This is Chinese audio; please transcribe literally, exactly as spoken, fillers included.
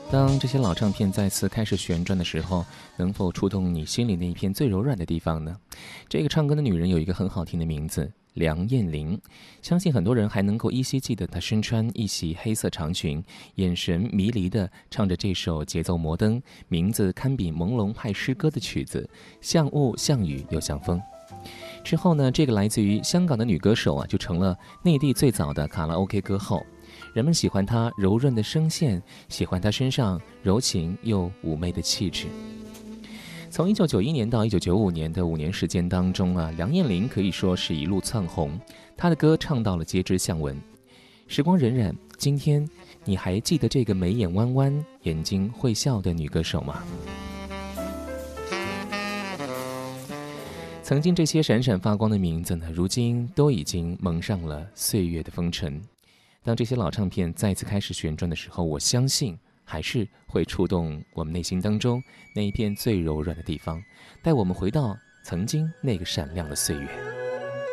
当这些老唱片再次开始旋转的时候，能否触动你心里那一片最柔软的地方呢？这个唱歌的女人有一个很好听的名字，梁艳玲。相信很多人还能够依稀记得她身穿一袭黑色长裙，眼神迷离地唱着这首节奏摩登、名字堪比朦胧派诗歌的曲子，像雾像雨又像风。之后呢，这个来自于香港的女歌手啊，就成了内地最早的卡拉 OK 歌后。人们喜欢她柔润的声线，喜欢她身上柔情又妩媚的气质。从一九九一年到一九九五年的五年时间当中啊，梁艳玲可以说是一路窜红，她的歌唱到了街知巷闻。时光荏苒，今天你还记得这个眉眼弯弯、眼睛会笑的女歌手吗？曾经这些闪闪发光的名字呢，如今都已经蒙上了岁月的风尘。当这些老唱片再次开始旋转的时候，我相信还是会触动我们内心当中那一片最柔软的地方，带我们回到曾经那个闪亮的岁月。